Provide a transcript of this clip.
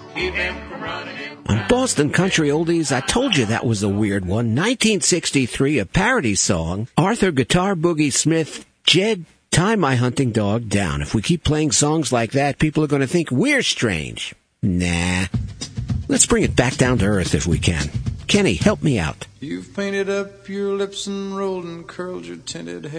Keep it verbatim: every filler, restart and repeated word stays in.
Keep him from running him. On Boston Country Oldies, I told you that was a weird one. nineteen sixty-three, a parody song. Arthur Guitar Boogie Smith, Jed, tie my hunting dog down. If we keep playing songs like that, people are going to think we're strange. Nah. Let's bring it back down to earth if we can. Kenny, help me out. You've painted up your lips and rolled and curled your tinted hair.